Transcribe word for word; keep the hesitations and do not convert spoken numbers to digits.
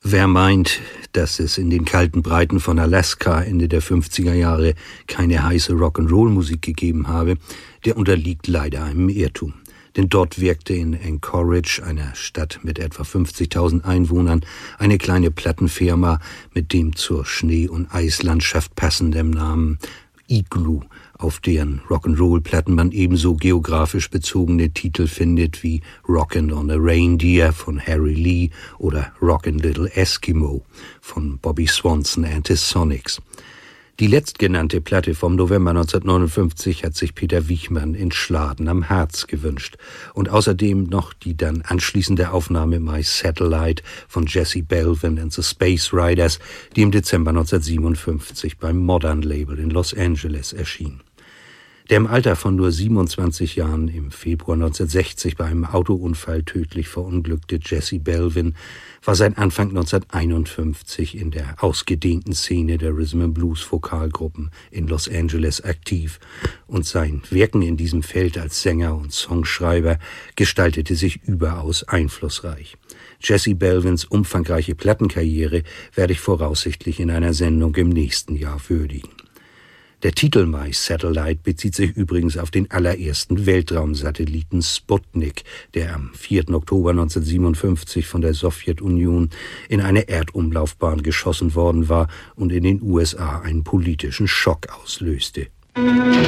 Wer meint, dass es in den kalten Breiten von Alaska Ende der fünfziger Jahre keine heiße Rock'n'Roll-Musik gegeben habe, der unterliegt leider einem Irrtum. Denn dort wirkte in Anchorage, einer Stadt mit etwa fünfzigtausend Einwohnern, eine kleine Plattenfirma mit dem zur Schnee- und Eislandschaft passenden Namen Igloo, auf deren Rock'n'Roll-Platten man ebenso geografisch bezogene Titel findet wie Rockin' on a Reindeer von Harry Lee oder Rockin' Little Eskimo von Bobby Swanson and his Sonics. Die letztgenannte Platte vom November neunzehnhundertneunundfünfzig hat sich Peter Wichmann in Schladen am Harz gewünscht und außerdem noch die dann anschließende Aufnahme My Satellite von Jesse Belvin and the Space Riders, die im Dezember neunzehnhundertsiebenundfünfzig beim Modern Label in Los Angeles erschien. Der im Alter von nur siebenundzwanzig Jahren im Februar neunzehnhundertsechzig bei einem Autounfall tödlich verunglückte Jesse Belvin war seit Anfang neunzehnhunderteinundfünfzig in der ausgedehnten Szene der Rhythm and Blues Vokalgruppen in Los Angeles aktiv und sein Wirken in diesem Feld als Sänger und Songschreiber gestaltete sich überaus einflussreich. Jesse Belvins umfangreiche Plattenkarriere werde ich voraussichtlich in einer Sendung im nächsten Jahr würdigen. Der Titel My Satellite bezieht sich übrigens auf den allerersten Weltraumsatelliten Sputnik, der am vierten Oktober neunzehnhundertsiebenundfünfzig von der Sowjetunion in eine Erdumlaufbahn geschossen worden war und in den U S A einen politischen Schock auslöste.